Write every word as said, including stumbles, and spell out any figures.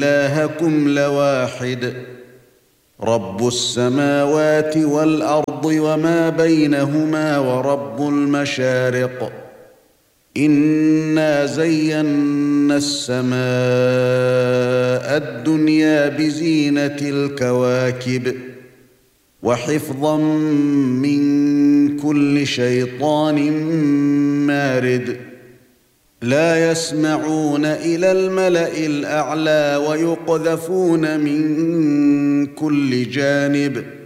إلهكم لواحد رب السماوات والأرض وما بينهما ورب المشارق إنا زينا السماء الدنيا بزينة الكواكب وحفظا من كل شيطان مارد لا يسمعون إلى الملأ الأعلى ويقذفون من كل جانب